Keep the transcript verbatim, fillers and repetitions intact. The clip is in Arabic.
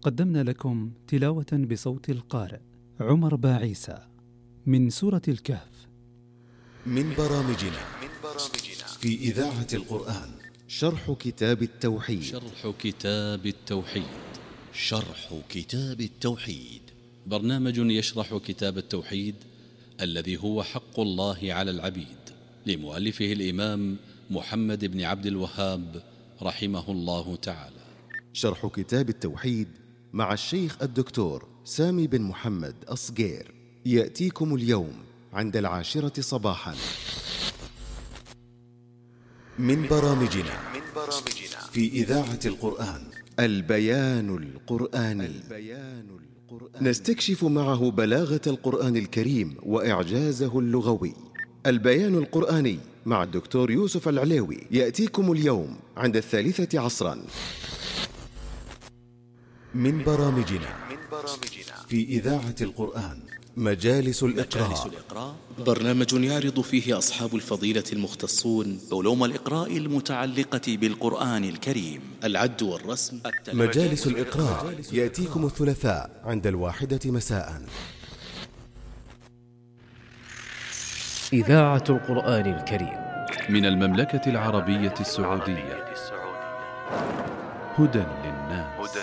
قدمنا لكم تلاوة بصوت القارئ عمر باعيسى من سورة الكهف. من برامجنا في إذاعة القرآن شرح كتاب التوحيد. شرح كتاب التوحيد شرح كتاب التوحيد برنامج يشرح كتاب التوحيد الذي هو حق الله على العبيد، لمؤلفه الإمام محمد بن عبد الوهاب رحمه الله تعالى. شرح كتاب التوحيد مع الشيخ الدكتور سامي بن محمد أصغير يأتيكم اليوم عند العاشرة صباحا. من برامجنا في إذاعة القرآن البيان القرآني. نستكشف معه بلاغة القرآن الكريم وإعجازه اللغوي. البيان القرآني مع الدكتور يوسف العليوي يأتيكم اليوم عند الثالثة عصرا. من برامجنا في إذاعة القرآن مجالس الإقراء. برنامج يعرض فيه أصحاب الفضيلة المختصون علوم الإقراء المتعلقة بالقرآن الكريم، العد والرسم. مجالس الإقراء يأتيكم الثلاثاء عند الواحدة مساء. إذاعة القرآن الكريم من المملكة العربية السعودية. هدى للناس.